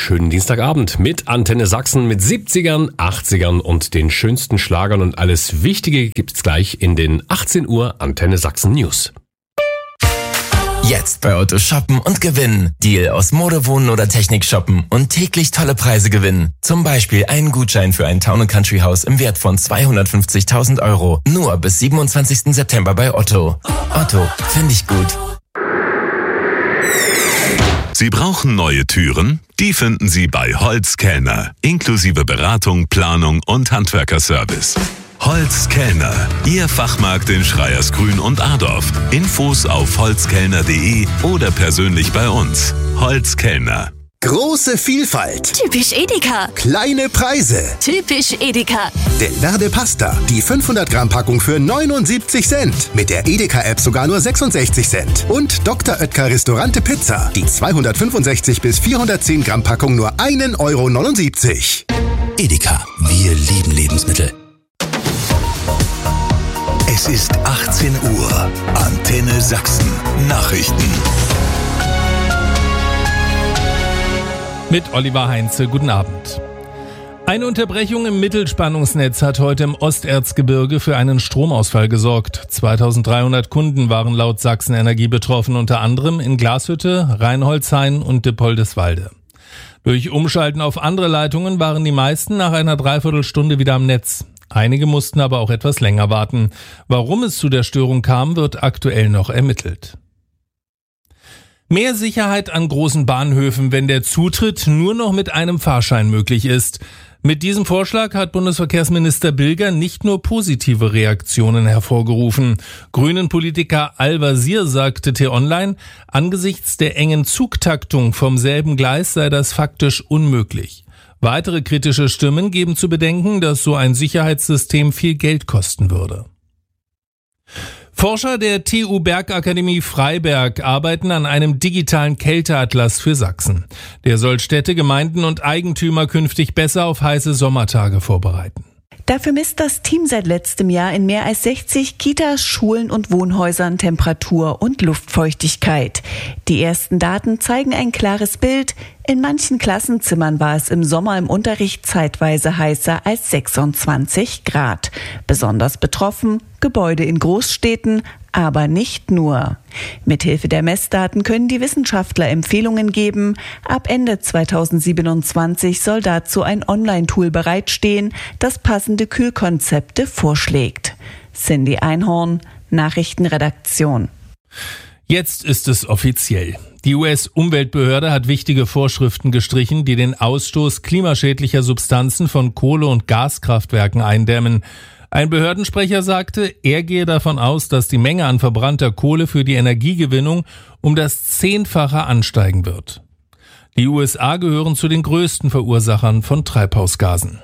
schönen Dienstagabend mit Antenne Sachsen mit 70ern, 80ern und den schönsten Schlagern und alles Wichtige gibt's gleich in den 18 Uhr Antenne Sachsen News. Jetzt bei Otto shoppen und gewinnen. Deal aus Mode, Wohnen oder Technik shoppen und täglich tolle Preise gewinnen. Zum Beispiel einen Gutschein für ein Town & Country Haus im Wert von 250.000 €. Nur bis 27. September bei Otto. Otto, finde ich gut. Sie brauchen neue Türen? Die finden Sie bei Holz Kellner. Inklusive Beratung, Planung und Handwerkerservice. Holz Kellner, Ihr Fachmarkt in Schreiersgrün und Adorf. Infos auf holzkellner.de oder persönlich bei uns. Holz Kellner. Große Vielfalt. Typisch Edeka. Kleine Preise. Typisch Edeka. Del Verde Pasta. Die 500 Gramm Packung für 79 Cent. Mit der Edeka-App sogar nur 66 Cent. Und Dr. Oetker Restaurante Pizza. Die 265 bis 410 Gramm Packung nur 1,79 €. Edeka. Wir lieben Lebensmittel. Es ist 18 Uhr. Antenne Sachsen. Nachrichten. Mit Oliver Heinze, guten Abend. Eine Unterbrechung im Mittelspannungsnetz hat heute im Osterzgebirge für einen Stromausfall gesorgt. 2300 Kunden waren laut Sachsen-Energie betroffen, unter anderem in Glashütte, Reinholzhain und Dippoldeswalde. Durch Umschalten auf andere Leitungen waren die meisten nach einer Dreiviertelstunde wieder am Netz. Einige mussten aber auch etwas länger warten. Warum es zu der Störung kam, wird aktuell noch ermittelt. Mehr Sicherheit an großen Bahnhöfen, wenn der Zutritt nur noch mit einem Fahrschein möglich ist. Mit diesem Vorschlag hat Bundesverkehrsminister Bilger nicht nur positive Reaktionen hervorgerufen. Grünen-Politiker Al-Wazir sagte T-Online, angesichts der engen Zugtaktung vom selben Gleis sei das faktisch unmöglich. Weitere kritische Stimmen geben zu bedenken, dass so ein Sicherheitssystem viel Geld kosten würde. Forscher der TU Bergakademie Freiberg arbeiten an einem digitalen Kälteatlas für Sachsen. Der soll Städte, Gemeinden und Eigentümer künftig besser auf heiße Sommertage vorbereiten. Dafür misst das Team seit letztem Jahr in mehr als 60 Kitas, Schulen und Wohnhäusern Temperatur und Luftfeuchtigkeit. Die ersten Daten zeigen ein klares Bild. In manchen Klassenzimmern war es im Sommer im Unterricht zeitweise heißer als 26 Grad. Besonders betroffen Gebäude in Großstädten, aber nicht nur. Mithilfe der Messdaten können die Wissenschaftler Empfehlungen geben. Ab Ende 2027 soll dazu ein Online-Tool bereitstehen, das passende Kühlkonzepte vorschlägt. Cindy Einhorn, Nachrichtenredaktion. Jetzt ist es offiziell. Die US-Umweltbehörde hat wichtige Vorschriften gestrichen, die den Ausstoß klimaschädlicher Substanzen von Kohle- und Gaskraftwerken eindämmen. Ein Behördensprecher sagte, er gehe davon aus, dass die Menge an verbrannter Kohle für die Energiegewinnung um das 10-fache ansteigen wird. Die USA gehören zu den größten Verursachern von Treibhausgasen.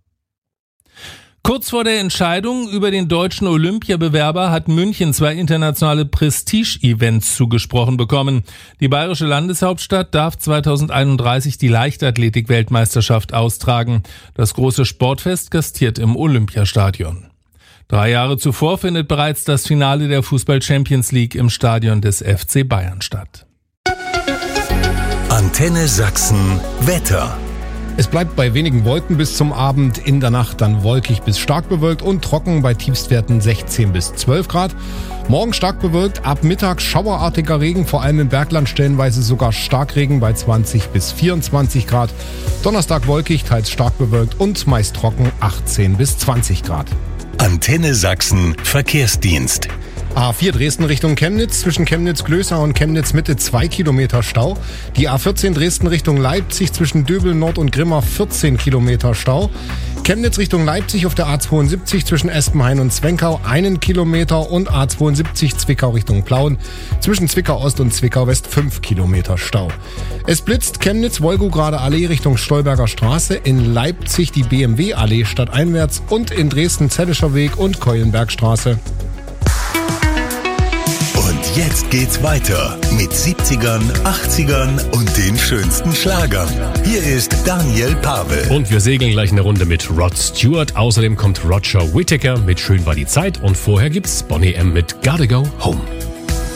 Kurz vor der Entscheidung über den deutschen Olympiabewerber hat München 2 internationale Prestige-Events zugesprochen bekommen. Die bayerische Landeshauptstadt darf 2031 die Leichtathletik-Weltmeisterschaft austragen. Das große Sportfest gastiert im Olympiastadion. 3 Jahre zuvor findet bereits das Finale der Fußball-Champions League im Stadion des FC Bayern statt. Antenne Sachsen Wetter. Es bleibt bei wenigen Wolken bis zum Abend, in der Nacht dann wolkig bis stark bewölkt und trocken bei Tiefstwerten 16 bis 12 Grad. Morgen stark bewölkt, ab Mittag schauerartiger Regen, vor allem im Bergland stellenweise sogar Starkregen bei 20 bis 24 Grad. Donnerstag wolkig, teils stark bewölkt und meist trocken 18 bis 20 Grad. Antenne Sachsen Verkehrsdienst. A4 Dresden Richtung Chemnitz, zwischen Chemnitz-Glößau und Chemnitz-Mitte 2 Kilometer Stau. Die A14 Dresden Richtung Leipzig, zwischen Döbel Nord und Grimma 14 Kilometer Stau. Chemnitz Richtung Leipzig auf der A72 zwischen Espenhain und Zwenkau 1 Kilometer und A72 Zwickau Richtung Plauen, zwischen Zwickau Ost und Zwickau West 5 Kilometer Stau. Es blitzt Chemnitz-Wolgograde Allee Richtung Stolberger Straße, in Leipzig die BMW Allee stadteinwärts und in Dresden Zellischer Weg und Keulenbergstraße. Und jetzt geht's weiter mit 70ern, 80ern und den schönsten Schlagern. Hier ist Daniel Pavel. Und wir segeln gleich eine Runde mit Rod Stewart. Außerdem kommt Roger Whittaker mit Schön war die Zeit. Und vorher gibt's Boney M. mit Gotta Go Home.